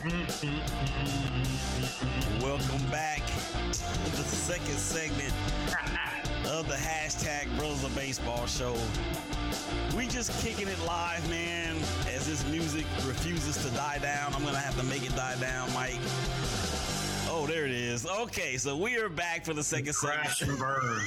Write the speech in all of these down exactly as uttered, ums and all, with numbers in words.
Welcome back to the second segment of the hashtag Brothers of Baseball show. We just kicking it live, man, as this music refuses to die down. I'm going to have to make it die down, Mike. Oh, there it is. Okay, so we are back for the second segment. Crash and burn.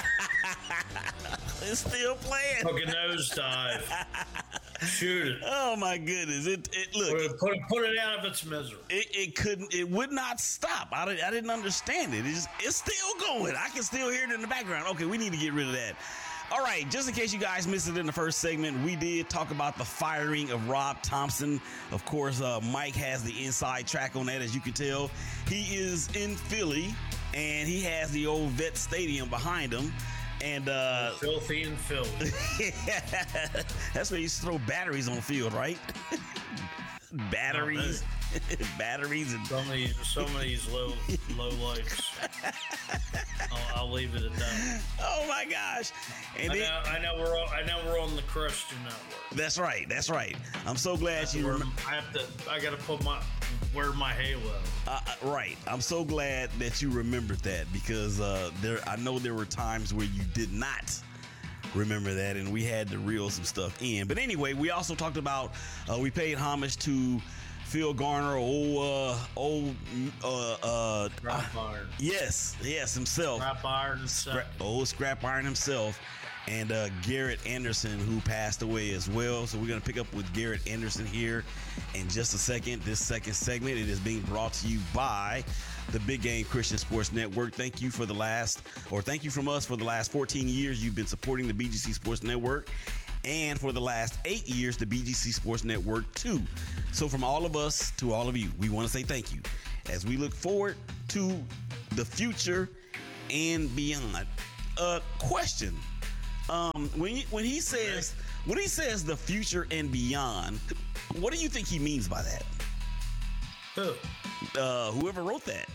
It's still playing. Hook a nosedive. Shoot it. Oh my goodness! It it look Put it, put it, put it out of its misery. It, it couldn't. It would not stop. I didn't, I didn't understand it. It's it's still going. I can still hear it in the background. Okay, we need to get rid of that. All right, just in case you guys missed it in the first segment, we did talk about the firing of Rob Thompson. Of course, uh, Mike has the inside track on that, as you can tell. He is in Philly, and he has the old Vet Stadium behind him. And uh, filthy and filthy. That's where you used to throw batteries on the field, right? Batteries, oh, batteries, and some of these, some of these low, low lights. I'll, I'll leave it at that. Oh my gosh! And I then, know, I know we're, on, I know we're on the Christian Network. That's right. That's right. I'm so glad you. Rem- I have to. I got to put my wear my halo. Uh, right. I'm so glad that you remembered that because uh, there. I know there were times where you did not remember that, and we had to reel some stuff in. But anyway, we also talked about uh, we paid homage to Phil Garner, old, uh, old, uh, uh, Scrap Iron. Yes, yes, himself. Scrap Iron himself. Scrap, old Scrap Iron himself, and uh, Garrett Anderson, who passed away as well. So we're gonna pick up with Garrett Anderson here in just a second. This second segment, it is being brought to you by the Big Game Christian Sports Network. Thank you for the last, or thank you from us for the last fourteen years. You've been supporting the B G C Sports Network. And for the last eight years, the B G C Sports Network too. So from all of us to all of you, we want to say thank you as we look forward to the future and beyond. Uh, question: um, when he, when he says when he says the future and beyond, what do you think he means by that? Who? Uh, whoever wrote that.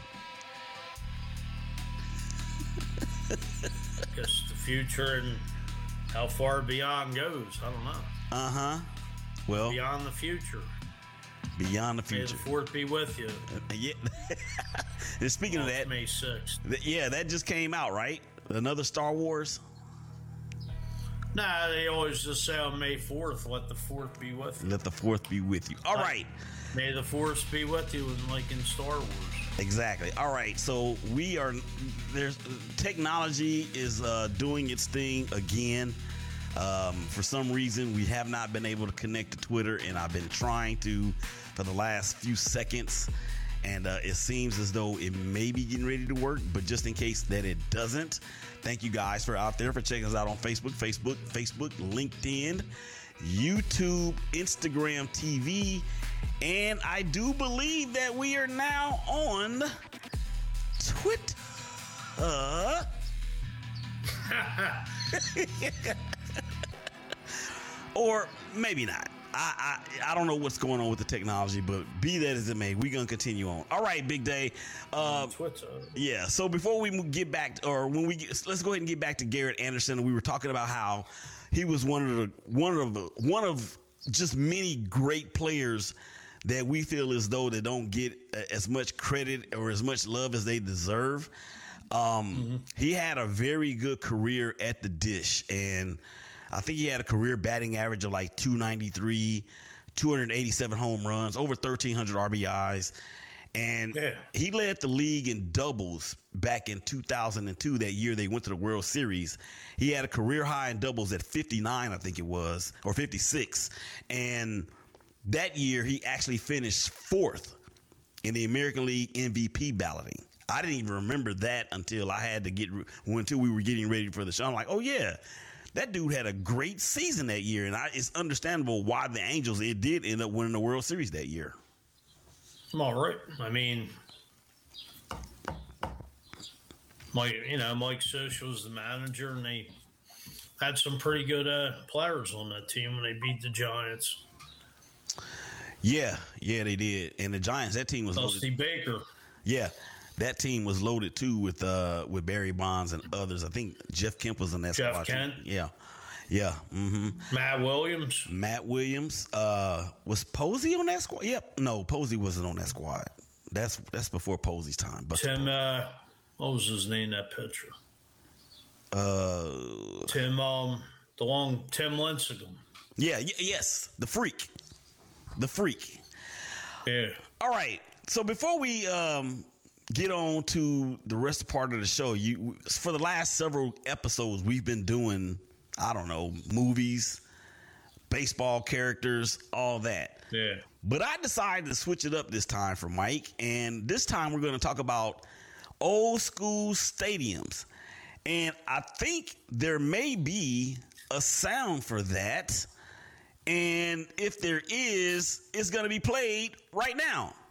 Because the future and how far beyond goes, I don't know. Uh huh. Well, beyond the future. Beyond the future. May the fourth be with you. Uh, yeah. And speaking oh, of that, May sixth. Th- yeah, that just came out, right? Another Star Wars. Nah, they always just say on May fourth, let the fourth be with you. Let the fourth be with you. All like, right. May the fourth be with you, like in Star Wars. Exactly. All right. So we are, there's, technology is uh, doing its thing again. Um, for some reason, we have not been able to connect to Twitter, and I've been trying to for the last few seconds. And uh, it seems as though it may be getting ready to work, but just in case that it doesn't, thank you guys for out there for checking us out on Facebook, Facebook, Facebook, LinkedIn, YouTube, Instagram T V, and I do believe that we are now on Twitter. Or maybe not. I, I I don't know what's going on with the technology, but be that as it may, we're going to continue on. All right, Big Day. Uh, Twitter. Yeah, so before we get back, to, or when we get, let's go ahead and get back to Garrett Anderson. We were talking about how he was one of the one of the one of just many great players that we feel as though they don't get as much credit or as much love as they deserve. Um, mm-hmm. He had a very good career at the dish, and I think he had a career batting average of like two ninety-three, two hundred eighty-seven home runs, over thirteen hundred R B Is. And yeah. he led the league in doubles back in two thousand two, that year they went to the World Series. He had a career high in doubles at fifty-nine, I think it was, or fifty-six. And that year he actually finished fourth in the American League M V P balloting. I didn't even remember that until I had to get, until we were getting ready for the show. I'm like, oh yeah. That dude had a great season that year, and I, it's understandable why the Angels, it did end up winning the World Series that year. I'm all right. I mean, Mike, you know, Mike Social was the manager, and they had some pretty good uh, players on that team when they beat the Giants. Yeah, yeah, they did. And the Giants, that team was Dusty loaded. Baker. Yeah. That team was loaded too with uh with Barry Bonds and others. I think Jeff Kemp was in that Jeff squad. Kent. Yeah. Yeah. Mm-hmm. Matt Williams. Matt Williams. Uh, was Posey on that squad? Yep. No, Posey wasn't on that squad. That's that's before Posey's time. But Tim, uh, what was his name, that pitcher? Uh, Tim, um, the long Tim Lincecum. Yeah, y- yes, the freak. The freak. Yeah. All right. So before we um, get on to the rest part of the show, you for the last several episodes we've been doing, I don't know, movies, baseball characters, all that. Yeah. But I decided to switch it up this time for Mike, and this time we're going to talk about old school stadiums. And I think there may be a sound for that. And if there is, it's going to be played right now.